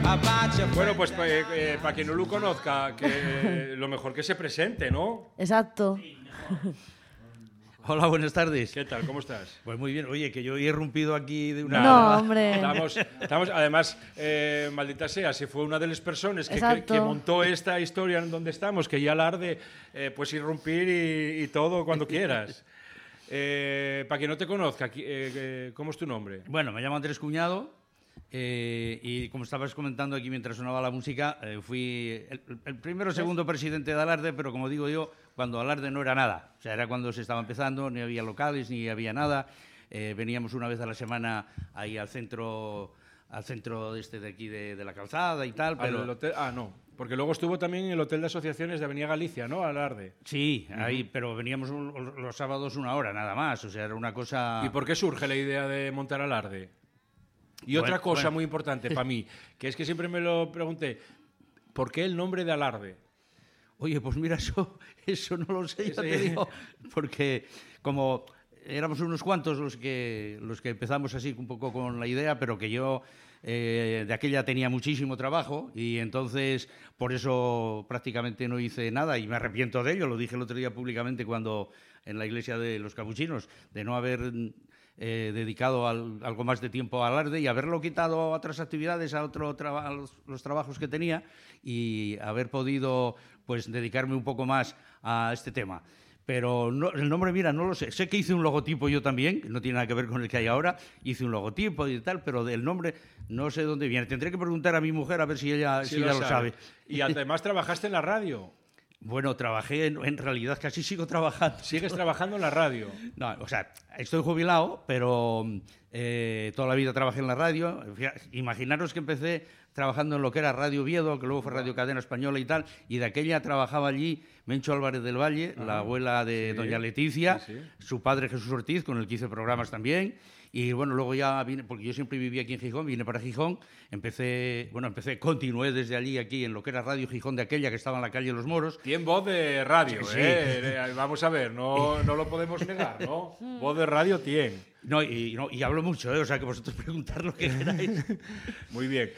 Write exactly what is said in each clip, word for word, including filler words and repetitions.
Bueno, pues eh, eh, para quien no lo conozca, que lo mejor que se presente, ¿no? Exacto. Hola, buenas tardes. ¿Qué tal? ¿Cómo estás? Pues muy bien. Oye, que yo he irrumpido aquí de una... No, hombre. Estamos, estamos además, eh, maldita sea, si fue una de las personas que, que, que montó esta historia en donde estamos, que ya alarde, eh, pues irrumpir y, y todo cuando quieras. Eh, para quien no te conozca, eh, eh, ¿cómo es tu nombre? Bueno, me llamo Andrés Cuñado eh, y como estabas comentando aquí mientras sonaba la música, eh, fui el, el primero o segundo presidente de Alarde, pero como digo yo, cuando Alarde no era nada. O sea, era cuando se estaba empezando, ni había locales, ni había nada. Eh, veníamos una vez a la semana ahí al centro, al centro este de aquí de, de la calzada y tal. Pero... Hotel, ah, no, porque luego estuvo también en el Hotel de Asociaciones de Avenida Galicia, ¿no? Alarde. Sí, uh-huh. Ahí, pero veníamos un, los sábados una hora nada más, o sea, era una cosa... ¿Y por qué surge la idea de montar Alarde? Y bueno, otra cosa bueno. muy importante para mí, que es que siempre me lo pregunté, ¿por qué el nombre de Alarde? Oye, pues mira, eso, eso no lo sé, ya te digo, porque como éramos unos cuantos los que, los que empezamos así un poco con la idea, pero que yo eh, de aquella tenía muchísimo trabajo y entonces por eso prácticamente no hice nada y me arrepiento de ello, lo dije el otro día públicamente cuando en la iglesia de los capuchinos, de no haber... Eh, dedicado al, algo más de tiempo a Alarde y haberlo quitado a otras actividades, a, otro traba, a los, los trabajos que tenía y haber podido pues dedicarme un poco más a este tema. Pero no, el nombre, mira, no lo sé. Sé que hice un logotipo yo también, no tiene nada que ver con el que hay ahora. Hice un logotipo y tal, pero del nombre no sé dónde viene. Tendré que preguntar a mi mujer a ver si ella, sí si lo, ella sabe. lo sabe. Y además trabajaste en la radio. Bueno, trabajé, en, en realidad casi sigo trabajando. ¿Sigues trabajando en la radio? No, o sea, estoy jubilado, pero eh, toda la vida trabajé en la radio. Imaginaros que empecé trabajando en lo que era Radio Oviedo, que luego fue Radio Cadena Española y tal, y de aquella trabajaba allí Mencho Álvarez del Valle, ah, la abuela de sí, doña Leticia, sí, sí. Su padre Jesús Ortiz, con el que hice programas también. Y bueno, luego ya vine, porque yo siempre vivía aquí en Gijón, vine para Gijón, empecé, bueno, empecé, continué desde allí aquí en lo que era Radio Gijón de aquella, que estaba en la calle Los Moros. Tiene voz de radio, sí, ¿eh? Sí. Vamos a ver, no, no lo podemos negar, ¿no? Voz de radio tiene. No, y, no, y hablo mucho, ¿eh? O sea, que vosotros preguntar lo que queráis. Muy bien.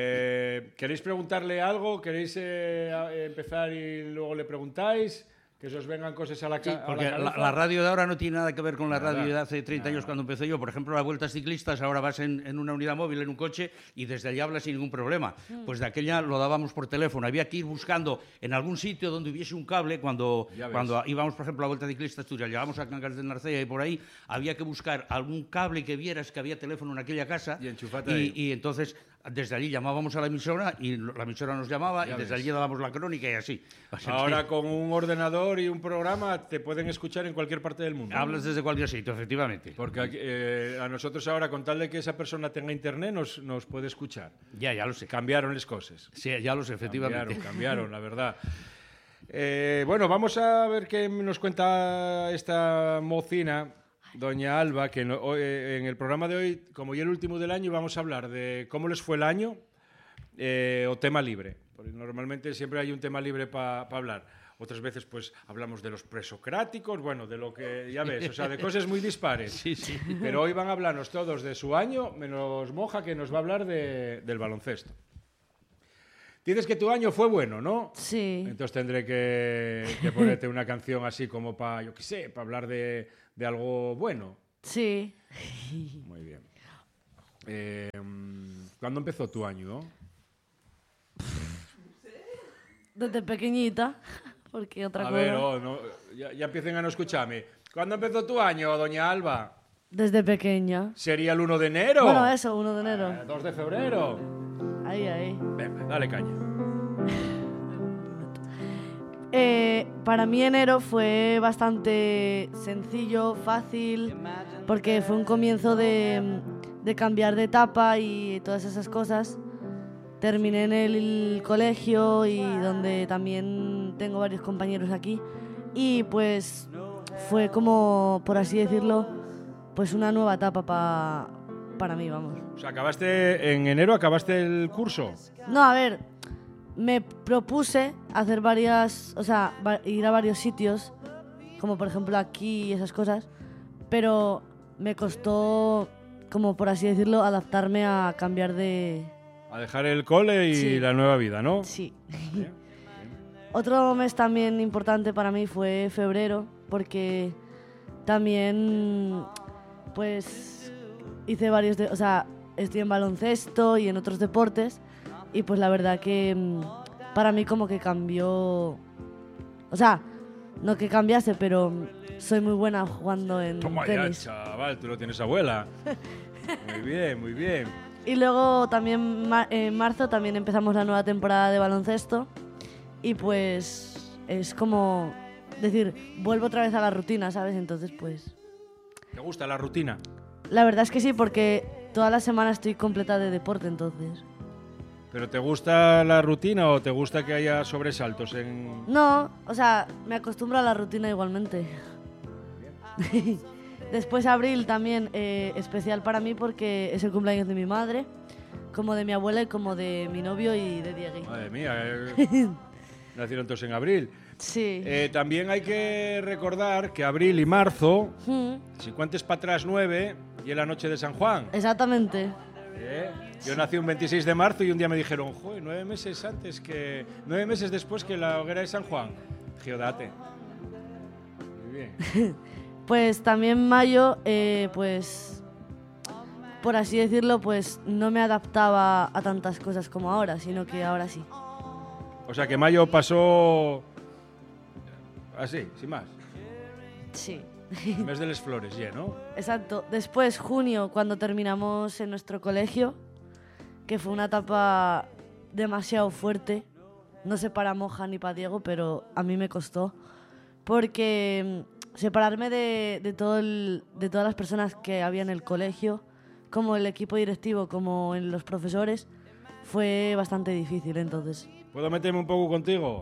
Eh, ¿Queréis preguntarle algo? ¿Queréis eh, empezar y luego le preguntáis? Que se os vengan cosas a la, ca- sí, porque a la cabeza. La, la radio de ahora no tiene nada que ver con la nada, radio de hace treinta nada. años cuando empecé yo. Por ejemplo, las vueltas ciclistas, ahora vas en, en una unidad móvil, en un coche, y desde allí hablas sin ningún problema. Mm. Pues de aquella lo dábamos por teléfono. Había que ir buscando en algún sitio donde hubiese un cable. Cuando, cuando íbamos, por ejemplo, a la vuelta ciclista Asturias, llegábamos a Cangas de Narcea y por ahí, había que buscar algún cable que vieras que había teléfono en aquella casa. Y enchufate y, ahí. y entonces... Desde allí llamábamos a la emisora y la emisora nos llamaba ya y desde ves. Allí dábamos la crónica y así. O sea, ahora que... con un ordenador y un programa te pueden escuchar en cualquier parte del mundo. Hablas desde cualquier sitio, efectivamente. Porque eh, a nosotros ahora, con tal de que esa persona tenga internet, nos, nos puede escuchar. Ya, ya lo sé. Cambiaron las cosas. Sí, ya lo sé, efectivamente. Cambiaron, cambiaron, la verdad. Eh, bueno, vamos a ver qué nos cuenta esta mocina, doña Alba, que no, eh, en el programa de hoy, como ya el último del año, vamos a hablar de cómo les fue el año eh, o tema libre. Porque normalmente siempre hay un tema libre para pa hablar. Otras veces, pues, hablamos de los presocráticos, bueno, de lo que ya ves, o sea, de cosas muy dispares. Sí, sí. Pero hoy van a hablarnos todos de su año, menos Moja, que nos va a hablar de, del baloncesto. Dices que tu año fue bueno, ¿no? Sí. Entonces tendré que, que ponerte una canción así como para, yo qué sé, para hablar de, de algo bueno. Sí. Muy bien. Eh, ¿Cuándo empezó tu año? Desde pequeñita, porque otra a cosa... A ver, oh, no, ya, ya empiecen a no escucharme. ¿Cuándo empezó tu año, doña Alba? Desde pequeña. ¿Sería el uno de enero? Bueno, eso, uno de enero. Eh, dos de febrero. Ahí, ahí. Venga, dale caña. Eh, para mí enero fue bastante sencillo, fácil, porque fue un comienzo de, de cambiar de etapa y todas esas cosas. Terminé en el colegio y donde también tengo varios compañeros aquí y pues fue como, por así decirlo, pues una nueva etapa pa, para mí, vamos. O sea, acabaste en enero, acabaste el curso. No, a ver, me propuse hacer varias, o sea, ir a varios sitios, como por ejemplo aquí y esas cosas, pero me costó, como por así decirlo, adaptarme a cambiar de, A dejar el cole y Sí. la nueva vida, ¿no? Sí. Bien. Otro mes también importante para mí fue febrero, porque también, pues, hice varios, de, o sea, estoy en baloncesto y en otros deportes, y pues la verdad que mm, para mí como que cambió, o sea, no que cambiase, pero mm, soy muy buena jugando en Toma ya, tenis. chaval, tú lo tienes abuela. Muy bien, muy bien. Y luego también ma- en marzo también empezamos la nueva temporada de baloncesto, y pues es como decir, vuelvo otra vez a la rutina, ¿sabes? Entonces pues ¿Te gusta la rutina? la verdad es que sí, porque toda la semana estoy completa de deporte, entonces. ¿Pero te gusta la rutina o te gusta que haya sobresaltos en...? No, o sea, me acostumbro a la rutina igualmente. Después abril también eh, especial para mí porque es el cumpleaños de mi madre, como de mi abuela y como de mi novio y de Diegui. Madre mía, eh, nacieron todos en abril. Sí. Eh, también hay que recordar que abril y marzo, Mm, si cuentes para atrás nueve, y es la noche de San Juan. exactamente. ¿Eh? Yo nací un veintiséis de marzo y un día me dijeron, joder, nueve meses antes que... Nueve meses después que la hoguera de San Juan. Giodate. Muy bien. Pues también mayo, eh, pues, por así decirlo, pues no me adaptaba a tantas cosas como ahora, sino que ahora sí. O sea que mayo pasó... Así, sin más. Sí. El mes de las flores, ya, ¿no? Exacto. Después, junio, cuando terminamos en nuestro colegio, que fue una etapa demasiado fuerte. No sé para Moja ni para Diego, pero a mí me costó. Porque mm, separarme de, de, todo el- de todas las personas que había en el colegio, como el equipo directivo, como en los profesores, fue bastante difícil. Entonces, ¿Puedo meterme un poco contigo?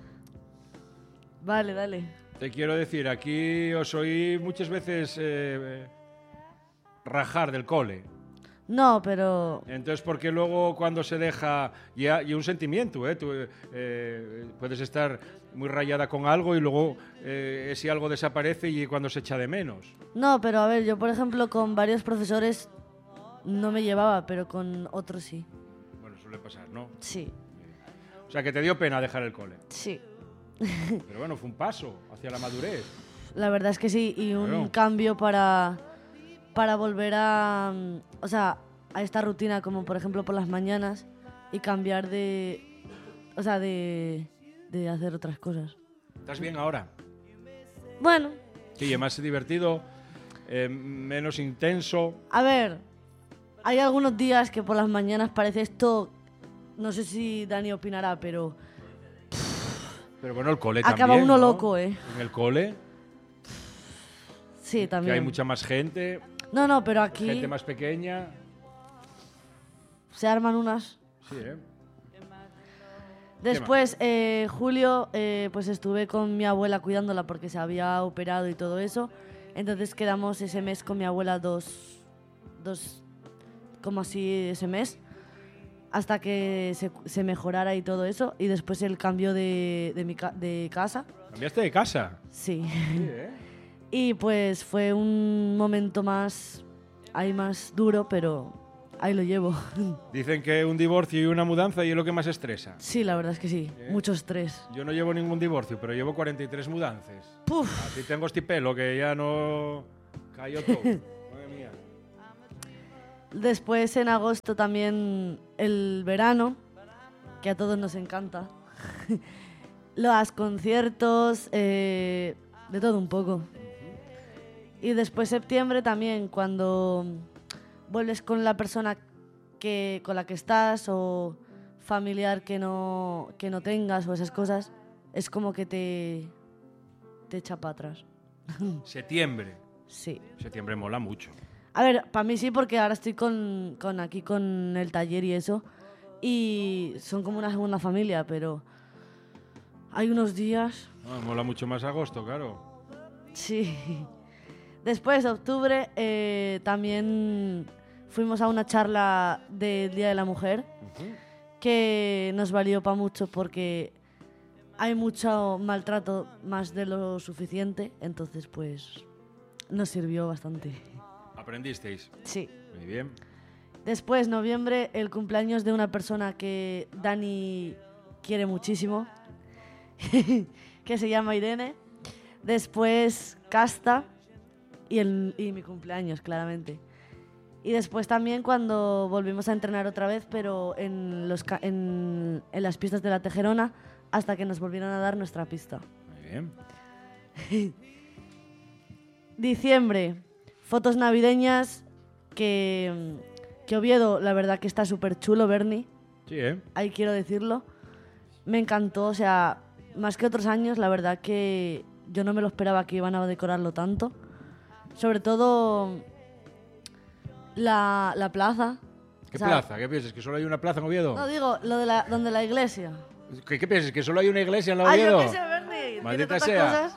vale, dale. Te quiero decir, aquí os oí muchas veces eh, rajar del cole. No, pero Entonces, ¿por qué luego cuando se deja... Y, ha- y un sentimiento, ¿eh? Tú eh, puedes estar muy rayada con algo y luego eh, ese algo desaparece y cuando se echa de menos. No, pero a ver, yo por ejemplo con varios profesores no me llevaba, pero con otros sí. Bueno, suele pasar, ¿no? Sí, O sea, que te dio pena dejar el cole. sí. Pero bueno, fue un paso hacia la madurez. La verdad es que sí, y un Claro. cambio para, para volver a, mm, o sea, a esta rutina, como por ejemplo por las mañanas, y cambiar de, o sea, de, de hacer otras cosas. ¿Estás bien ahora? Bueno, Sí, es más divertido, eh, menos intenso. a ver, hay algunos días que por las mañanas parece esto, no sé si Dani opinará, pero Pero bueno, el cole acaba también, uno ¿no? loco, ¿eh? En el cole, Sí, que también. hay mucha más gente, No, no, pero aquí gente más pequeña. se arman unas. Sí, ¿eh? Después, eh, julio, eh, pues estuve con mi abuela cuidándola porque se había operado y todo eso. Entonces quedamos ese mes con mi abuela dos, dos como así ese mes, hasta que se, se mejorara y todo eso. Y después el cambio de, de, mi ca- de casa, ¿Cambiaste de casa? sí. Sí, ¿eh? Y pues fue un momento más, ahí más duro, pero ahí lo llevo. Dicen que un divorcio y una mudanza y es lo que más estresa. Sí, la verdad es que sí, mucho estrés. Yo no llevo ningún divorcio, pero llevo cuarenta y tres mudanzas. Puf. Así tengo este pelo que ya no cayó todo. Madre mía. Después en agosto también el verano, que a todos nos encanta. Los conciertos, eh, de todo un poco. Y después septiembre también, cuando vuelves con la persona que, con la que estás o familiar que no, que no tengas o esas cosas, es como que te, te echa para atrás. Septiembre. Sí. Septiembre mola mucho. A ver, para mí sí, porque ahora estoy con, con aquí con el taller y eso. Y son como una segunda familia, pero hay unos días. No, mola mucho más agosto, claro. Sí. Después, octubre, eh, también fuimos a una charla del Día de la Mujer que nos valió para mucho porque hay mucho maltrato más de lo suficiente. Entonces, pues, nos sirvió bastante. ¿Aprendisteis? Sí. Muy bien. Después, noviembre, el cumpleaños de una persona que Dani quiere muchísimo, que se llama Irene. Después, Casta y, el, y mi cumpleaños, claramente. Y después también cuando volvimos a entrenar otra vez, pero en, los, en, en las pistas de la Tejerona, hasta que nos volvieran a dar nuestra pista. Muy bien. Diciembre, fotos navideñas que, que Oviedo, la verdad que está súper chulo, Bernie. Sí, ¿eh? Ahí quiero decirlo. Me encantó, o sea, más que otros años, la verdad que yo no me lo esperaba que iban a decorarlo tanto. Sobre todo la, la plaza. ¿Qué o sea, plaza? ¿Qué piensas? ¿Que solo hay una plaza en Oviedo? No, digo, lo de la, donde la iglesia. ¿Qué, qué piensas? ¿Que solo hay una iglesia en la Ay, Oviedo? yo qué sé, Bernie. Maldita tiene tantas sea. cosas.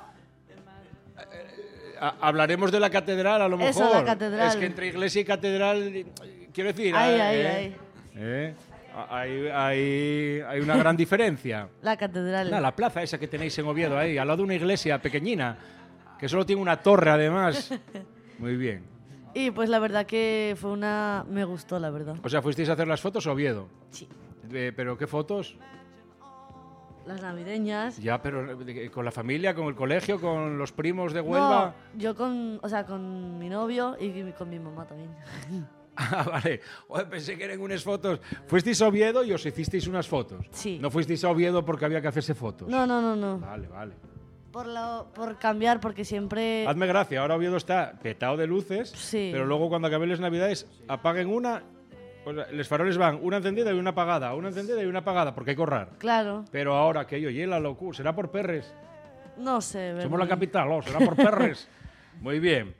Ha- Hablaremos de la catedral, a lo mejor. Eso, la catedral. Es que entre iglesia y catedral, quiero decir... Ahí, eh, ahí, eh, ahí. eh, hay, hay, hay una gran diferencia. La catedral. No, la plaza esa que tenéis en Oviedo, ahí, al lado de una iglesia pequeñina, que solo tiene una torre, además. Muy bien. Y pues la verdad que fue una... Me gustó, la verdad. O sea, ¿fuisteis a hacer las fotos a Oviedo? Sí. Eh, ¿Pero qué fotos? Las navideñas. Ya, pero eh, ¿con la familia, con el colegio, con los primos de Huelva? No, yo con, o sea, con mi novio y con mi mamá también. Ah, vale. Joder, pensé que eran unas fotos. ¿Fuisteis a Oviedo y os hicisteis unas fotos? Sí. ¿No fuisteis a Oviedo porque había que hacerse fotos? No, no, no, no. Vale, vale. Por, lo, por cambiar, porque siempre... Hazme gracia, ahora Oviedo está petado de luces, Sí. pero luego cuando acaben las navidades apaguen una, pues los faroles van una encendida y una apagada, una encendida y una apagada, porque hay que ahorrar. Claro. Pero ahora que yo oye la locura, será por perres. No sé, Somos la Bernie. capital, ¿no? Será por perres. Muy bien.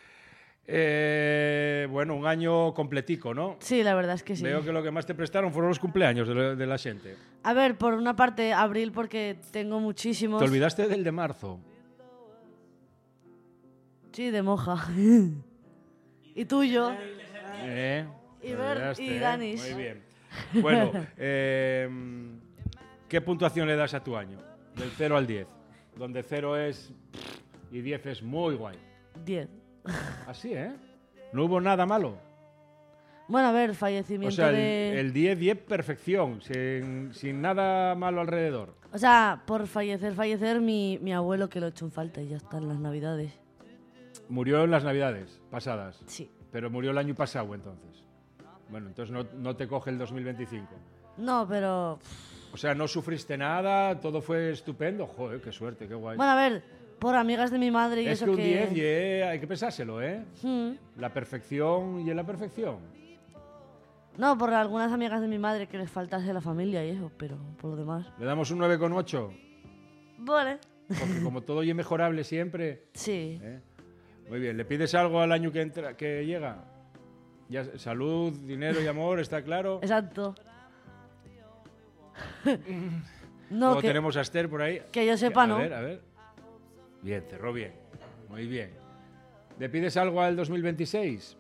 Eh, bueno, un año completico, ¿no? Sí, la verdad es que sí. Veo que lo que más te prestaron fueron los cumpleaños de, la- de la gente. A ver, por una parte, abril, porque tengo muchísimos... Te olvidaste del de marzo. Sí, de moja. y tuyo. Eh, Y te Ver- olvidaste, y eh. Danis. Muy bien. Bueno, eh, ¿qué puntuación le das a tu año? Del cero al diez. Donde cero es... y diez es muy guay. diez. Así, ¿eh? No hubo nada malo. Bueno, a ver, O fallecimiento sea, el, de... el diez, diez, perfección, sin, sin nada malo alrededor. O sea, por fallecer, fallecer, mi, mi abuelo que lo he hecho en falta y ya está en las navidades. Murió en las navidades pasadas, Sí. pero murió el año pasado entonces. Bueno, entonces no, no te coge el dos mil veinticinco. No, pero... O sea, no sufriste nada, todo fue estupendo. Joder, qué suerte, qué guay. Bueno, a ver, por amigas de mi madre y es eso que un que... diez, yeah, hay que pensárselo, ¿eh? Mm. La perfección y en la perfección. No, por algunas amigas de mi madre que les faltase la familia y eso, pero por lo demás... Le damos un nueve coma ocho, Vale. porque como todo y mejorable siempre. Sí. ¿eh? Muy bien, ¿le pides algo al año que, entra, que llega? Ya, salud, dinero y amor, ¿está claro? Exacto. no, Luego que, tenemos a Esther por ahí. que yo sepa, a no. ver, a ver. Bien, cerró bien. Muy bien. ¿Le pides algo al dos mil veintiséis?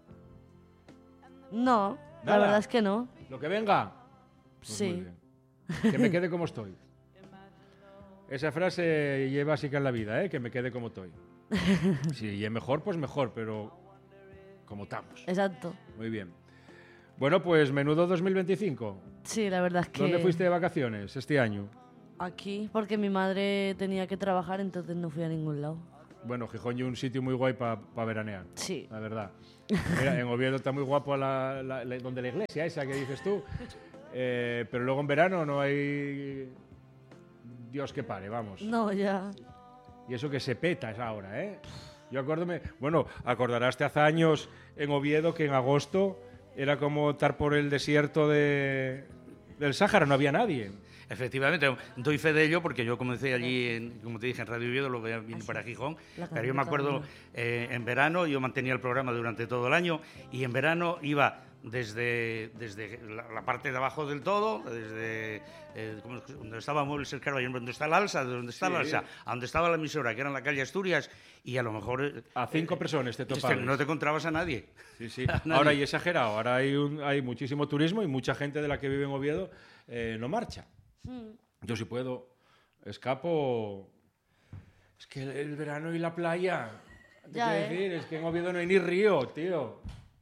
No, la Nada. verdad es que no. ¿Lo que venga? Pues Sí. muy bien. Que me quede como estoy. Esa frase lleva básica en la vida, ¿eh? Que me quede como estoy. Si es mejor, pues mejor, pero como estamos. Exacto. Muy bien. Bueno, pues menudo dos mil veinticinco. Sí, la verdad es que... ¿Dónde fuiste de vacaciones este año? Aquí, porque mi madre tenía que trabajar, entonces no fui a ningún lado. Bueno, Gijón es un sitio muy guay para veranear. Sí. La verdad. Mira, en Oviedo está muy guapo la, la- la- donde la iglesia esa que dices tú. Eh, pero luego en verano no hay... Dios que pare, vamos. No, ya. Y eso que se peta es ahora, ¿eh? Yo acuérdome... Bueno, acordarás hace años en Oviedo que en agosto era como estar por el desierto de, del Sáhara, no había nadie. Efectivamente, doy fe de ello porque yo comencé allí, en, como te dije, en Radio Oviedo, luego ya vine para Gijón. La Pero yo me acuerdo, eh, en verano, yo mantenía el programa durante todo el año y en verano iba desde, desde la, la parte de abajo del todo, desde eh, ¿cómo es? Donde estaba Muebles El Carballo, donde está la Alsa, de donde está la Sí. Alsa, a donde estaba la emisora, que era en la calle Asturias, y a lo mejor... eh, A cinco personas te este, topabas. no te encontrabas a nadie. Sí, sí. A nadie. Ahora hay exagerado, ahora hay, un- hay muchísimo turismo y mucha gente de la que vive en Oviedo eh, no marcha. Yo si puedo, escapo... Es que el, el verano y la playa, ¿qué Ya, quiero ¿eh? decir? Es que en Oviedo no hay ni río, tío.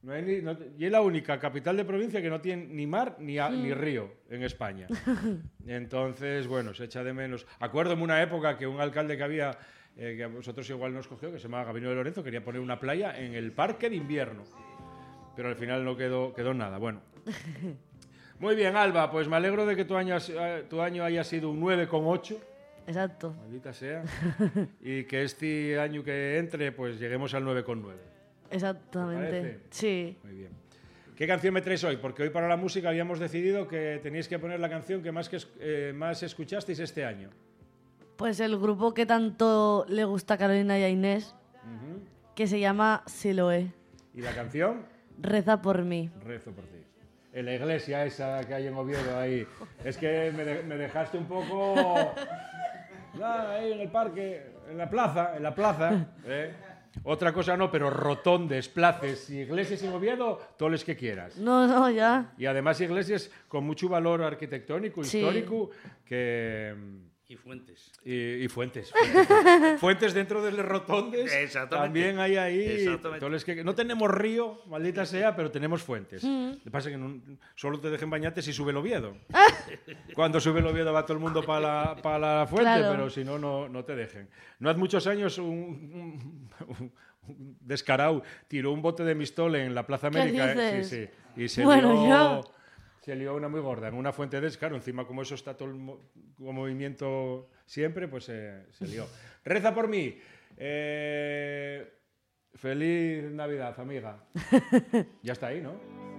No hay ni, no, y es la única capital de provincia que no tiene ni mar ni, a, ni río en España. Entonces, bueno, se echa de menos. Acuérdome una época que un alcalde que había, eh, que a vosotros igual nos cogió, que se llamaba Gabino de Lorenzo, quería poner una playa en el parque de invierno. Pero al final no quedó, quedó nada. Bueno. Muy bien, Alba, pues me alegro de que tu año, tu año haya sido un nueve coma ocho. Exacto. Maldita sea. Y que este año que entre, pues lleguemos al nueve coma nueve. Exactamente. Sí. Muy bien. ¿Qué canción me traes hoy? Porque hoy para la música habíamos decidido que teníais que poner la canción que más, que, eh, más escuchasteis este año. Pues el grupo que tanto le gusta a Carolina y a Inés, uh-huh. que se llama Siloé. ¿Y la canción? Reza por mí. Rezo por ti. En la iglesia esa que hay en Oviedo ahí. Es que me, de, me dejaste un poco... Ah, ahí en el parque, en la plaza, en la plaza. ¿eh? Otra cosa no, pero rotondes, places, iglesias en Oviedo, todos los que quieras. No, no, ya. Y además iglesias con mucho valor arquitectónico, sí. histórico, que... Y fuentes. Y, y fuentes. Fuentes, fuentes dentro de las rotondes. Exactamente. También hay ahí... Todos los que, no tenemos río, maldita sea, pero tenemos fuentes. Mm. Lo que pasa es que no, solo te dejen bañarte si sube el Oviedo. Cuando sube el Oviedo va todo el mundo para la, pa la fuente, claro. pero si no, no, no te dejen. No hace muchos años un, un, un, un descarado tiró un bote de Mistol en la Plaza América. ¿Qué dices? Sí, sí. Y se bueno, lió, yo... se lió una muy gorda en una fuente de descaro. Encima, como eso está todo el mo movimiento siempre, pues eh, se lió. Reza por mí. Eh, feliz Navidad, amiga. Ya está ahí, ¿no?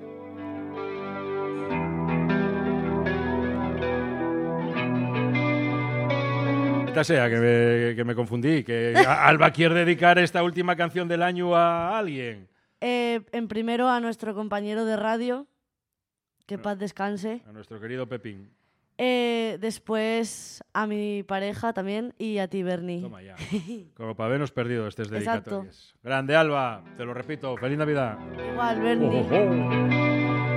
Sea que me, que me confundí, que Alba quiere dedicar esta última canción del año a alguien. Eh, en primero a nuestro compañero de radio, que paz descanse. A nuestro querido Pepín. Eh, después a mi pareja también y a ti, Bernie. Toma ya. Como para habernos perdido estas dedicatorias. Grande, Alba, te lo repito, feliz Navidad. Igual, Bernie. Oh, oh, oh.